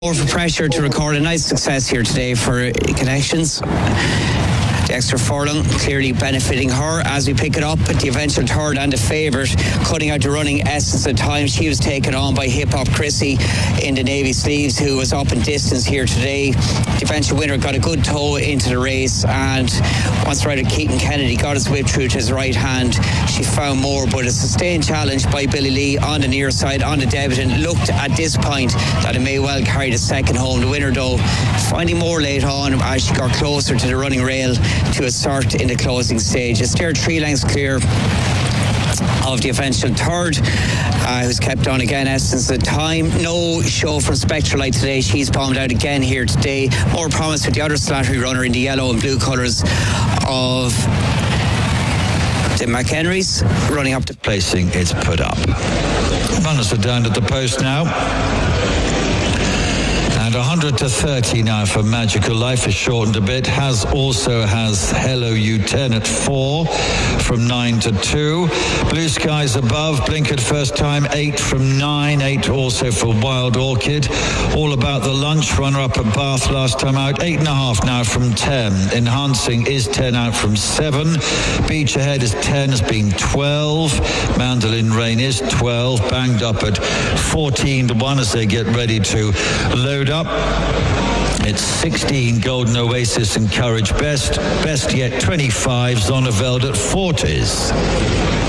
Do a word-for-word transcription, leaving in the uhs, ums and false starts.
For pressure to record a nice success here today for Connections. Dexter Furlong clearly benefiting her as we pick it up at the eventual third and the favourite, cutting out the running Essence at times. She was taken on by Hip Hop Chrissy in the navy sleeves, who was up in distance here today. The eventual winner got a good toe into the race, and once rider Keaton Kennedy got his whip through to his right hand, she found more, but a sustained challenge by Billy Lee on the near side on the debutant looked at this point that it may well carry the second home. The winner though finding more late on as she got closer to the running rail to assert in the closing stage. It's there three lengths clear of the eventual third, uh, who's kept on again Essence at time. No show from Spectralite today. She's bombed out again here today. More promise with the other Slattery runner in the yellow and blue colours of the McHenrys running up to placing it's put up. Runners are down at the post now. And one hundred to thirty now for Magical Life is shortened a bit. Has also has Hello You ten at four from nine to two. Blue Skies above. Blinkered first time eight from nine. Eight also for Wild Orchid. All About the Lunch, runner up at Bath last time out. Eight and a half now from ten. Enhancing is ten out from seven. Beach Ahead is ten, has been twelve. Mandolin Rain is twelve. Banged up at fourteen to one as they get ready to load up. It's sixteen Golden Oasis and Courage Best. Best yet twenty-five Zonneveld at forties.